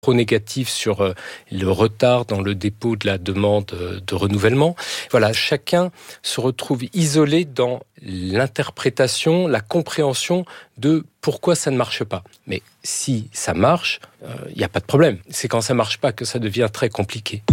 trop négatif sur le retard dans le dépôt de la demande de renouvellement. Voilà, chacun se retrouve isolé dans l'interprétation, la compréhension de pourquoi ça ne marche pas. Mais si ça marche, il n'y a pas de problème. C'est quand ça ne marche pas que ça devient très compliqué.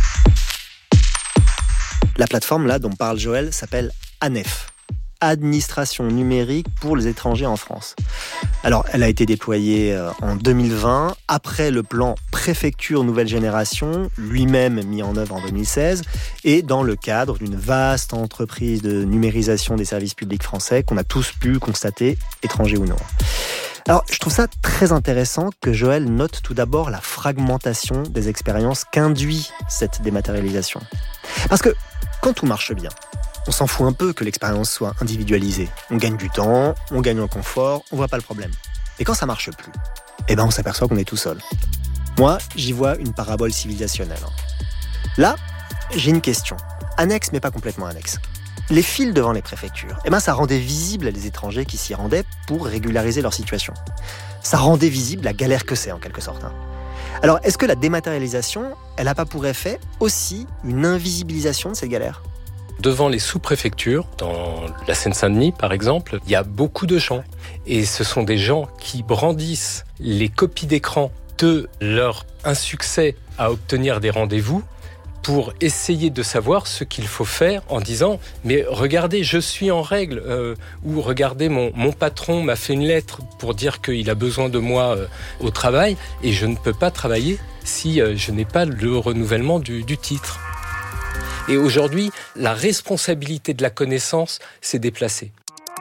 La plateforme là dont parle Joël s'appelle ANEF. Administration numérique pour les étrangers en France. Alors, elle a été déployée en 2020, après le plan Préfecture Nouvelle Génération, lui-même mis en œuvre en 2016, et dans le cadre d'une vaste entreprise de numérisation des services publics français qu'on a tous pu constater, étrangers ou non. Alors, je trouve ça très intéressant que Joël note tout d'abord la fragmentation des expériences qu'induit cette dématérialisation. Parce que quand tout marche bien, on s'en fout un peu que l'expérience soit individualisée. On gagne du temps, on gagne en confort, on voit pas le problème. Et quand ça marche plus, on s'aperçoit qu'on est tout seul. Moi, j'y vois une parabole civilisationnelle. Là, j'ai une question. Annexe, mais pas complètement annexe. Les files devant les préfectures, ça rendait visible les étrangers qui s'y rendaient pour régulariser leur situation. Ça rendait visible la galère que c'est, en quelque sorte. Alors, est-ce que la dématérialisation, elle n'a pas pour effet aussi une invisibilisation de cette galère ? Devant les sous-préfectures, dans la Seine-Saint-Denis par exemple, il y a beaucoup de gens. Et ce sont des gens qui brandissent les copies d'écran de leur insuccès à obtenir des rendez-vous pour essayer de savoir ce qu'il faut faire en disant « mais regardez, je suis en règle » ou « regardez, mon patron m'a fait une lettre pour dire qu'il a besoin de moi au travail et je ne peux pas travailler si je n'ai pas le renouvellement du titre ». Et aujourd'hui, la responsabilité de la connaissance s'est déplacée.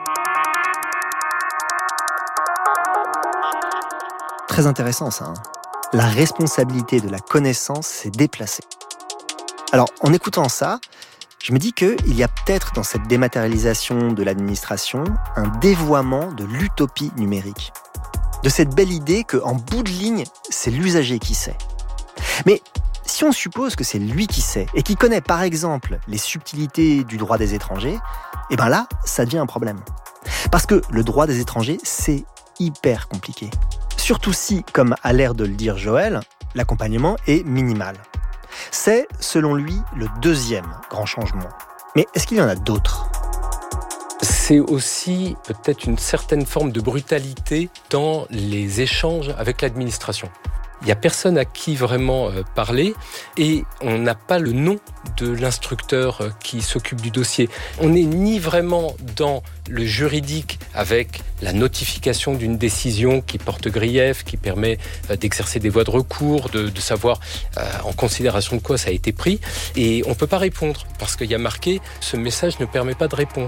Très intéressant ça. La responsabilité de la connaissance s'est déplacée. Alors, en écoutant ça, je me dis qu'il y a peut-être dans cette dématérialisation de l'administration un dévoiement de l'utopie numérique. De cette belle idée qu'en bout de ligne, c'est l'usager qui sait. Mais si on suppose que c'est lui qui sait et qui connaît par exemple les subtilités du droit des étrangers, là, ça devient un problème. Parce que le droit des étrangers, c'est hyper compliqué. Surtout si, comme a l'air de le dire Joël, l'accompagnement est minimal. C'est, selon lui, le deuxième grand changement. Mais est-ce qu'il y en a d'autres ? C'est aussi peut-être une certaine forme de brutalité dans les échanges avec l'administration. Il n'y a personne à qui vraiment parler et on n'a pas le nom de l'instructeur qui s'occupe du dossier. On n'est ni vraiment dans le juridique avec la notification d'une décision qui porte grief, qui permet d'exercer des voies de recours, de savoir en considération de quoi ça a été pris. Et on ne peut pas répondre parce qu'il y a marqué « ce message ne permet pas de réponse ».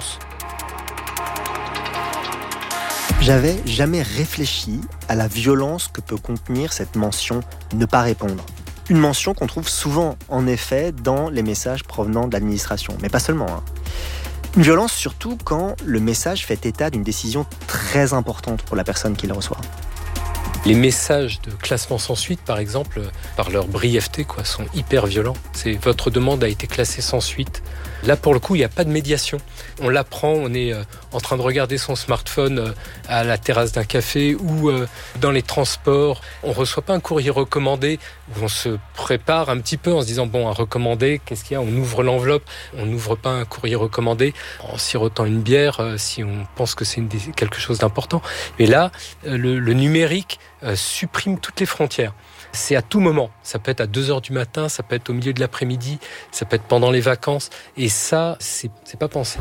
J'avais jamais réfléchi à la violence que peut contenir cette mention « ne pas répondre ». Une mention qu'on trouve souvent, en effet, dans les messages provenant de l'administration, mais pas seulement. Une violence surtout quand le message fait état d'une décision très importante pour la personne qui le reçoit. Les messages de classement sans suite, par exemple, par leur brièveté, sont hyper violents. C'est votre demande a été classée sans suite. Là, pour le coup, il n'y a pas de médiation. On l'apprend, on est en train de regarder son smartphone à la terrasse d'un café ou dans les transports. On ne reçoit pas un courrier recommandé où on se prépare un petit peu en se disant « un recommandé, qu'est-ce qu'il y a ?» On ouvre l'enveloppe, on n'ouvre pas un courrier recommandé en sirotant une bière si on pense que c'est quelque chose d'important. Mais là, le numérique supprime toutes les frontières. C'est à tout moment. Ça peut être à 2h du matin, ça peut être au milieu de l'après-midi, ça peut être pendant les vacances. Et ça, c'est pas pensé.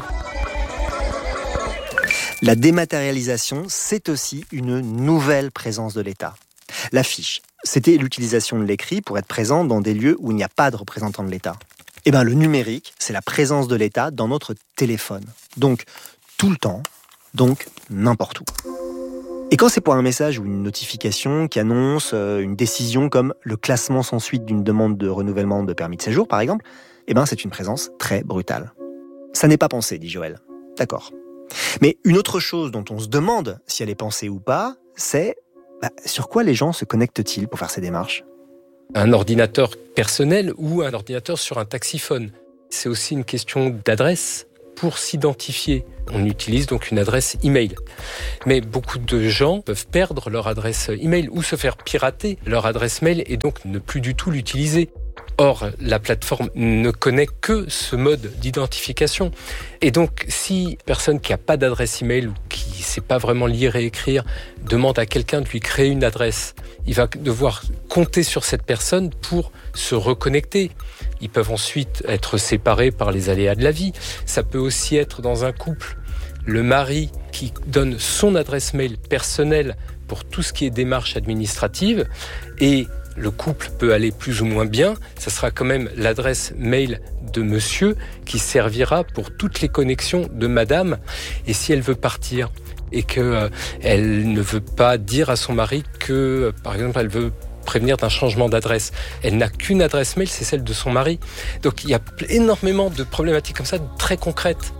La dématérialisation, c'est aussi une nouvelle présence de l'État. L'affiche, c'était l'utilisation de l'écrit pour être présent dans des lieux où il n'y a pas de représentant de l'État. Le numérique, c'est la présence de l'État dans notre téléphone. Donc, tout le temps, donc n'importe où. Et quand c'est pour un message ou une notification qui annonce une décision comme le classement sans suite d'une demande de renouvellement de permis de séjour, par exemple, c'est une présence très brutale. Ça n'est pas pensé, dit Joël. D'accord. Mais une autre chose dont on se demande si elle est pensée ou pas, c'est sur quoi les gens se connectent-ils pour faire ces démarches ? Un ordinateur personnel ou un ordinateur sur un taxiphone. C'est aussi une question d'adresse. pour s'identifier. On utilise donc une adresse email. Mais beaucoup de gens peuvent perdre leur adresse email ou se faire pirater leur adresse mail et donc ne plus du tout l'utiliser. Or, la plateforme ne connaît que ce mode d'identification. Et donc, si personne qui n'a pas d'adresse email ou qui ne sait pas vraiment lire et écrire demande à quelqu'un de lui créer une adresse, il va devoir compter sur cette personne pour se reconnecter. Ils peuvent ensuite être séparés par les aléas de la vie. Ça peut aussi être dans un couple, le mari qui donne son adresse mail personnelle pour tout ce qui est démarche administrative et le couple peut aller plus ou moins bien, ça sera quand même l'adresse mail de monsieur qui servira pour toutes les connexions de madame. Et si elle veut partir et qu'elle ne veut pas dire à son mari que, par exemple, elle veut prévenir d'un changement d'adresse, elle n'a qu'une adresse mail, c'est celle de son mari. Donc il y a énormément de problématiques comme ça, très concrètes.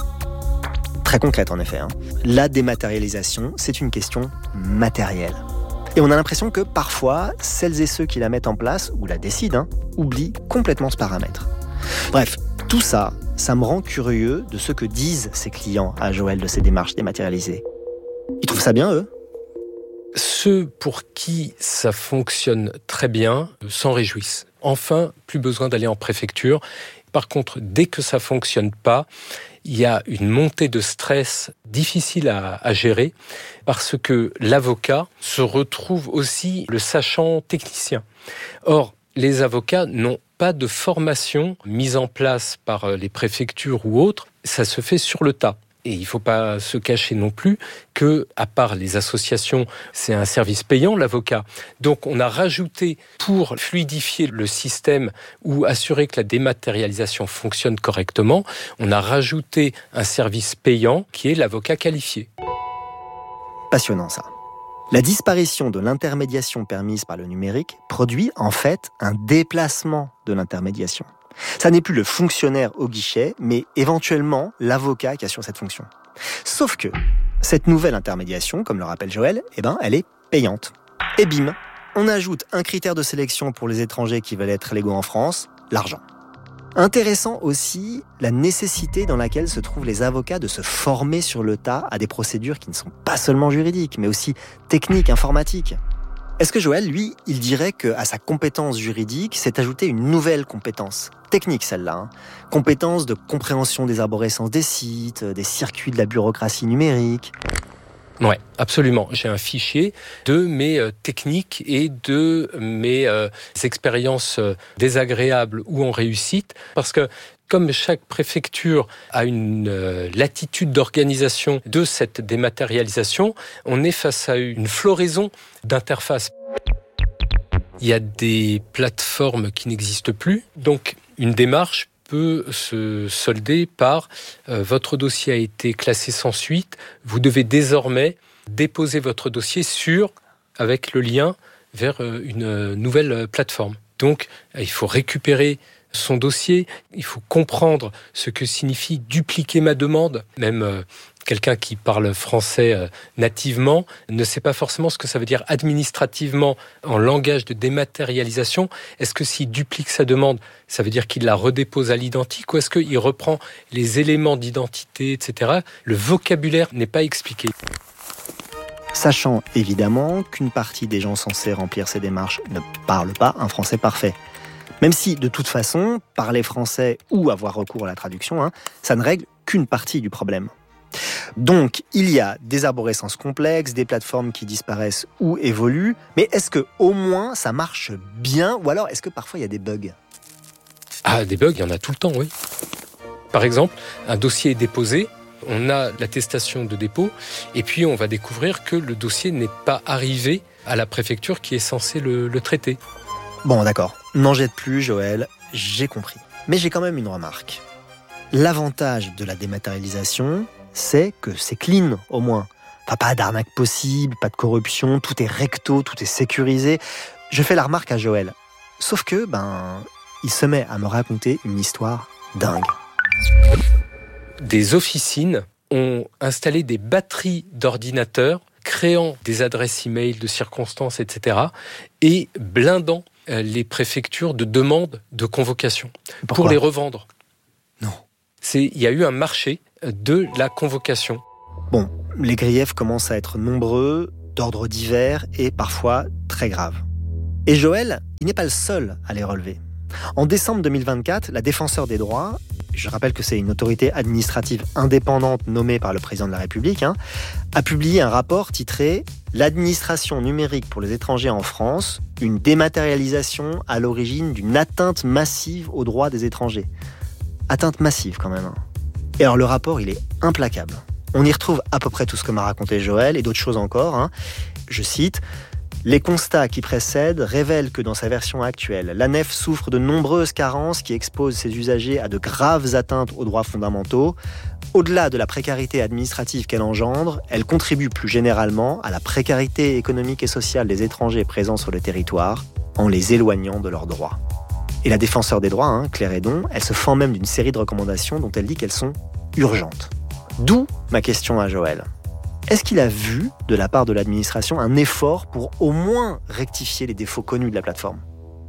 Très concrète en effet. La dématérialisation, c'est une question matérielle. Et on a l'impression que parfois, celles et ceux qui la mettent en place, ou la décident, oublient complètement ce paramètre. Bref, tout ça, ça me rend curieux de ce que disent ces clients à Joël de ces démarches dématérialisées. Ils trouvent ça bien, eux ? Ceux pour qui ça fonctionne très bien s'en réjouissent. Enfin, plus besoin d'aller en préfecture. Par contre, dès que ça fonctionne pas, il y a une montée de stress difficile à gérer parce que l'avocat se retrouve aussi le sachant technicien. Or, les avocats n'ont pas de formation mise en place par les préfectures ou autres. Ça se fait sur le tas. Et il ne faut pas se cacher non plus que, à part les associations, c'est un service payant, l'avocat. Donc on a rajouté, pour fluidifier le système ou assurer que la dématérialisation fonctionne correctement, on a rajouté un service payant qui est l'avocat qualifié. Passionnant ça. La disparition de l'intermédiation permise par le numérique produit en fait un déplacement de l'intermédiation. Ça n'est plus le fonctionnaire au guichet, mais éventuellement l'avocat qui assure cette fonction. Sauf que cette nouvelle intermédiation, comme le rappelle Joël, elle est payante. Et bim, on ajoute un critère de sélection pour les étrangers qui veulent être légaux en France, l'argent. Intéressant aussi la nécessité dans laquelle se trouvent les avocats de se former sur le tas à des procédures qui ne sont pas seulement juridiques, mais aussi techniques, informatiques. Est-ce que Joël, lui, il dirait qu'à sa compétence juridique s'est ajoutée une nouvelle compétence technique, celle-là, compétence de compréhension des arborescences des sites, des circuits de la bureaucratie numérique? Oui, absolument. J'ai un fichier de mes techniques et de mes expériences désagréables ou en réussite, parce que comme chaque préfecture a une latitude d'organisation de cette dématérialisation, on est face à une floraison d'interfaces. Il y a des plateformes qui n'existent plus, donc une démarche peut se solder par votre dossier a été classé sans suite, vous devez désormais déposer votre dossier avec le lien vers une nouvelle plateforme. Donc, il faut récupérer son dossier, il faut comprendre ce que signifie dupliquer ma demande. Même quelqu'un qui parle français nativement ne sait pas forcément ce que ça veut dire administrativement en langage de dématérialisation. Est-ce que s'il duplique sa demande, ça veut dire qu'il la redépose à l'identique ou est-ce qu'il reprend les éléments d'identité, etc. Le vocabulaire n'est pas expliqué. Sachant évidemment qu'une partie des gens censés remplir ces démarches ne parlent pas un français parfait. Même si, de toute façon, parler français ou avoir recours à la traduction, ça ne règle qu'une partie du problème. Donc, il y a des arborescences complexes, des plateformes qui disparaissent ou évoluent, mais est-ce que au moins ça marche bien ou alors est-ce que parfois il y a des bugs ? Ah, des bugs, il y en a tout le temps, oui. Par exemple, un dossier est déposé, on a l'attestation de dépôt, et puis on va découvrir que le dossier n'est pas arrivé à la préfecture qui est censée le traiter. Bon, d'accord. N'en jette plus, Joël. J'ai compris. Mais j'ai quand même une remarque. L'avantage de la dématérialisation, c'est que c'est clean, au moins. Enfin, pas d'arnaque possible, pas de corruption, tout est recto, tout est sécurisé. Je fais la remarque à Joël. Sauf que, il se met à me raconter une histoire dingue. Des officines ont installé des batteries d'ordinateurs créant des adresses e-mail de circonstances, etc. et blindant les préfectures de demandes de convocation pour les revendre. Non. Il y a eu un marché de la convocation. Bon, les griefs commencent à être nombreux, d'ordre divers et parfois très graves. Et Joël, il n'est pas le seul à les relever. En décembre 2024, la Défenseure des droits, je rappelle que c'est une autorité administrative indépendante nommée par le président de la République, a publié un rapport titré « L'administration numérique pour les étrangers en France, une dématérialisation à l'origine d'une atteinte massive aux droits des étrangers ». Atteinte massive quand même. Et alors le rapport, il est implacable. On y retrouve à peu près tout ce que m'a raconté Joël et d'autres choses encore. Je cite « Les constats qui précèdent révèlent que dans sa version actuelle, l'ANEF souffre de nombreuses carences qui exposent ses usagers à de graves atteintes aux droits fondamentaux. Au-delà de la précarité administrative qu'elle engendre, elle contribue plus généralement à la précarité économique et sociale des étrangers présents sur le territoire en les éloignant de leurs droits. » Et la Défenseure des droits, Claire Hédon, elle se fend même d'une série de recommandations dont elle dit qu'elles sont urgentes. D'où ma question à Joël. Est-ce qu'il a vu, de la part de l'administration, un effort pour au moins rectifier les défauts connus de la plateforme ?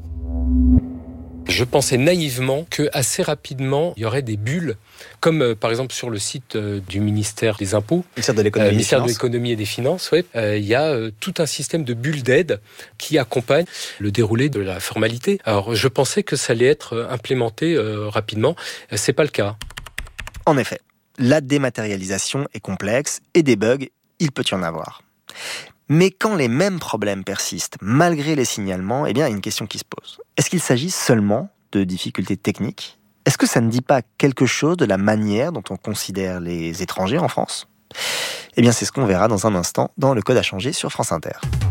Je pensais naïvement que assez rapidement, il y aurait des bulles, comme par exemple sur le site du ministère des Impôts, ministère de l'économie et des Finances, il y a tout un système de bulles d'aide qui accompagne le déroulé de la formalité. Alors je pensais que ça allait être implémenté rapidement, c'est pas le cas. En effet, la dématérialisation est complexe et des bugs, il peut y en avoir. Mais quand les mêmes problèmes persistent malgré les signalements, il y a une question qui se pose. Est-ce qu'il s'agit seulement de difficultés techniques ? Est-ce que ça ne dit pas quelque chose de la manière dont on considère les étrangers en France ? C'est ce qu'on verra dans un instant dans Le Code à changer sur France Inter.